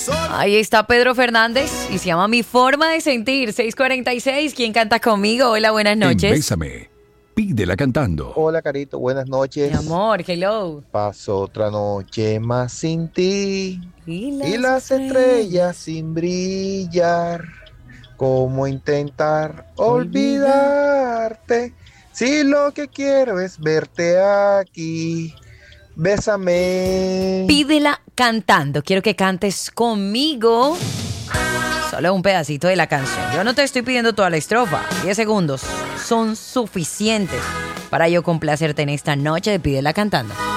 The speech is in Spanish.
Ahí está Pedro Fernández y se llama Mi Forma de Sentir. 6:46. ¿Quién canta conmigo? Hola, buenas noches. Bésame, pídela cantando. Hola, Carito, buenas noches. Mi amor, hello. Paso otra noche más sin ti Y las estrellas sin brillar. ¿Cómo intentar olvidarte si lo que quiero es verte aquí? Bésame. Pídela cantando. Quiero que cantes conmigo. Solo un pedacito de la canción. Yo no te estoy pidiendo toda la estrofa. 10 segundos son suficientes para yo complacerte en esta noche de Pídela cantando.